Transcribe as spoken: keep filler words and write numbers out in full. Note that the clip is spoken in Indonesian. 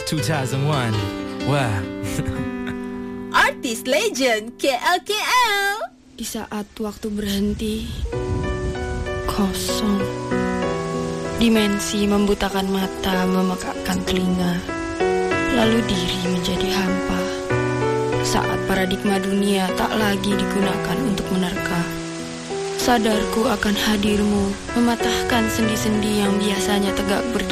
two thousand one. Wah. Artis legend K L K L. Di saat waktu berhenti, kosong. Dimensi membutakan mata, memekakkan telinga. Lalu diri menjadi hampa. Saat paradigma dunia tak lagi digunakan untuk menerka. Sadarku akan hadirmu, mematahkan sendi-sendi yang biasanya tegak berdiri.